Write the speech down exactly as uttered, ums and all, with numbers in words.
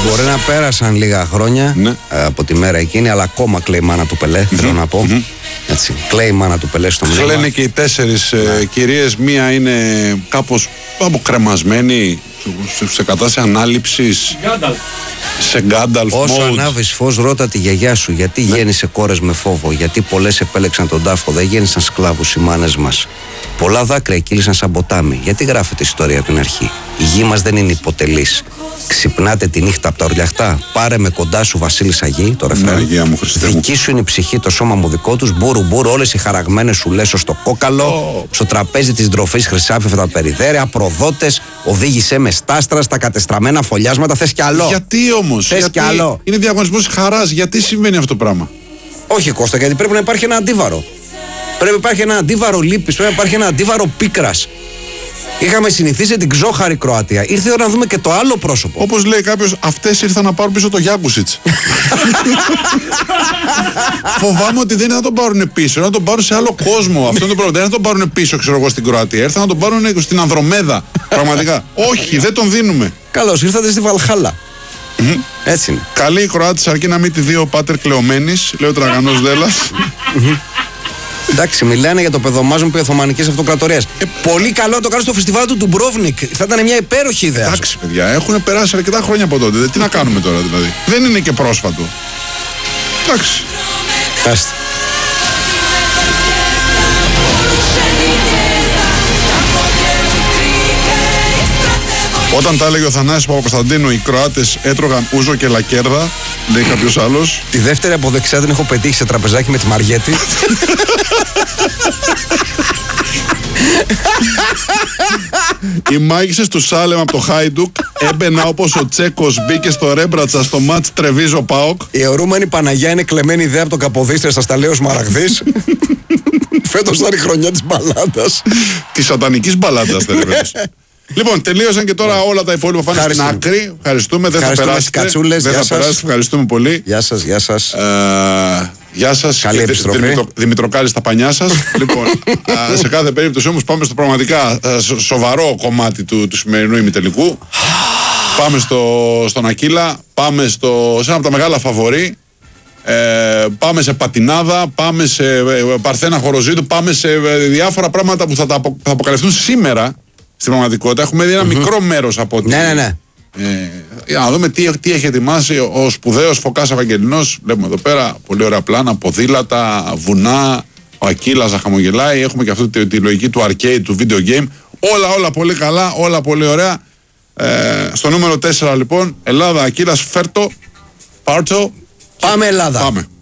Μπορεί να πέρασαν λίγα χρόνια ναι. από τη μέρα εκείνη, αλλά ακόμα κλαίει η μάνα του Πελέ, mm-hmm. θέλω να πω. Mm-hmm. Έτσι, κλαίει η μάνα του Πελέ στο μνήμα. Λένε και οι τέσσερις ναι. ε, κυρίες, μία είναι κάπως αποκρεμασμένη, σε κατάσταση ανάληψης. Γκάνταλφ. Σε Γκάνταλφ. Όσο ανάβεις φως, ρώτα τη γιαγιά σου γιατί ναι. γέννησε κόρες με φόβο. Γιατί πολλές επέλεξαν τον τάφο, δεν γέννησαν σκλάβους οι μάνες μας. Πολλά δάκρυα κύλησαν σαν ποτάμι. Γιατί γράφεται ιστορία από την αρχή. Η γη μας δεν είναι υποτελής. Ξυπνάτε τη νύχτα από τα ορλιαχτά. Πάρε με κοντά σου Βασίλισσα γη, το ρεφρέν. Δική σου είναι η ψυχή, το σώμα μου δικό τους. Μπούρου μπούρου, όλες οι χαραγμένες σου λες στο κόκαλο. Oh. Στο τραπέζι της ντροφής χρυσάφευε τα περιδέρια. Προδότες, οδήγησέ με στάστρα στα κατεστραμμένα φωλιάσματα. Θες κι άλλο. Γιατί όμως, Θες γιατί κι άλλο. Είναι διαγωνισμός χαράς. Γιατί συμβαίνει αυτό το πράγμα. Όχι Κώστα, γιατί πρέπει να υπάρχει ένα αντίβαρο. Πρέπει να υπάρχει ένα αντίβαρο λύπης, πρέπει να υπάρχει ένα αντίβαρο πίκρας. Είχαμε συνηθίσει την ξόχαρη Κροατία. Ήρθε η ώρα να δούμε και το άλλο πρόσωπο. Όπως λέει κάποιος, αυτές ήρθαν να πάρουν πίσω το Γιάκουσιτς. Φοβάμαι ότι δεν είναι να τον πάρουν πίσω, είναι να τον πάρουν σε άλλο κόσμο. Αυτό είναι το πρόβλημα. Δεν είναι να τον πάρουν πίσω, ξέρω εγώ, στην Κροατία. Ήρθαν να τον πάρουν στην Ανδρομέδα. Πραγματικά. Όχι, δεν τον δίνουμε. Καλώς ήρθατε στη Βαλχάλα. Mm-hmm. Έτσι είναι. Καλή η Κροάτης, αρκεί να μην τη δει ο πάτερ κλεωμένης, λέει ο Τραγανός Δέλλας. Εντάξει, μιλάνε για το παιδομάζον που Οθωμανικής Αυτοκρατορίας. Ε, Πολύ καλό να το κάνουν στο φεστιβάλ του Ντουμπρόβνικ. Θα ήταν μια υπέροχη ιδέα. Εντάξει, παιδιά, έχουν περάσει αρκετά χρόνια από τότε. Τι να κάνουμε τώρα δηλαδή. Δεν είναι και πρόσφατο. Εντάξει. Άστε. Όταν τα έλεγε ο Θανάσης Παπακοσταντίνου, οι Κροάτες έτρωγαν ούζο και λακέρδα, λέει κάποιος άλλος. Τη δεύτερη από δεξιά την έχω πετύχει σε τραπεζάκι με τη Μαριέτη. Οι μάγισσες του Σάλεμ από το Χάιντουκ έμπαινα όπως ο Τσέκος μπήκε στο Ρέμπρατσα στο μάτς Τρεβίζο Πάοκ. Η αιωρούμενη Παναγιά είναι κλεμμένη ιδέα από τον Καποδίστρια στα Σταλέος Μαραγδής. Φέτος ήταν η χρονιά της μπαλάντας. Της σατανικής μπαλάντας, τελείως. Λοιπόν, τελείωσαν και τώρα όλα τα υπόλοιπα πάνε στην άκρη. Ευχαριστούμε, δεν θα περάσετε. Κατσούλες, δεν θα περάσετε, ευχαριστούμε πολύ. Γεια σας, γεια σας. Ε, γεια σας. Καλή επιστροφή. Δημητρο, Δημητροκάλη στα πανιά σας. Λοιπόν, α, σε κάθε περίπτωση όμως πάμε στο πραγματικά α, σοβαρό κομμάτι του, του σημερινού ημιτελικού. Πάμε στο, στον Ακύλα, πάμε στο, σε ένα από τα μεγάλα φαβορί. Ε, πάμε σε πατινάδα, πάμε σε ε, παρθένα χοροζήτου, πάμε σε ε, διάφορα πράγματα που θα, τα, θα αποκαλυφθούν σήμερα. Στην πραγματικότητα έχουμε δει ένα mm-hmm. μικρό μέρος από ότι. Ναι, ναι, ναι. Ε, για να δούμε τι, τι έχει ετοιμάσει ο σπουδαίος Φωκάς Ευαγγελινός. Βλέπουμε εδώ πέρα πολύ ωραία πλάνα, ποδήλατα, βουνά. Ο Ακύλας να χαμογελάει. Έχουμε και αυτή τη, τη λογική του arcade, του video game. Όλα, όλα πολύ καλά, όλα πολύ ωραία. Ε, στο νούμερο τέσσερα λοιπόν, Ελλάδα, Ακύλας, φέρτο, πάρτο. Πάμε Ελλάδα. Πάμε.